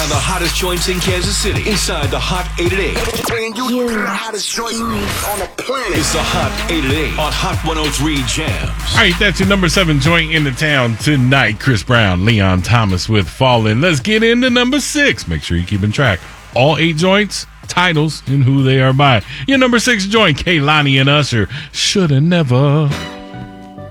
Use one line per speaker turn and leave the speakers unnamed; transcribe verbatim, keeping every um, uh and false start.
down the hottest joints in Kansas City inside the Hot eight at eight.
Bringing you the hottest joint on the planet.
It's the Hot eight at eight on Hot one oh three Jams.
All right, that's your number seven joint in the town tonight. Chris Brown, Leon Thomas with Fallin'. Let's get into number six. Make sure you're keeping track. All eight joints, titles, and who they are by. Your number six joint, Kehlani and Usher, Shoulda Never.